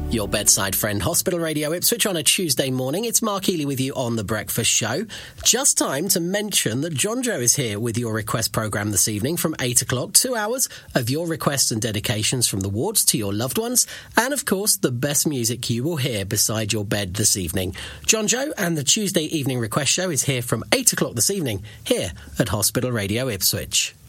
Your bedside friend, Hospital Radio Ipswich, on a Tuesday morning. It's Mark Healy with you on The Breakfast Show. Just time to mention that John Joe is here with your request programme this evening from 8 o'clock. 2 hours of your requests and dedications from the wards to your loved ones. And, of course, the best music you will hear beside your bed this evening. John Joe and the Tuesday Evening Request Show is here from 8 o'clock this evening here at Hospital Radio Ipswich.